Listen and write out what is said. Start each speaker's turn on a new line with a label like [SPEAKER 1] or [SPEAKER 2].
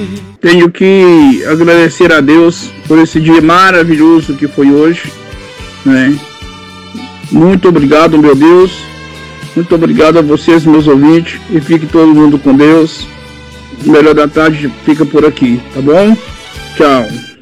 [SPEAKER 1] Tenho que agradecer a Deus por esse dia maravilhoso que foi hoje, né? Muito obrigado, meu Deus. Muito obrigado a vocês, meus ouvintes. E fique todo mundo com Deus. O melhor da tarde fica por aqui, tá bom? Tchau.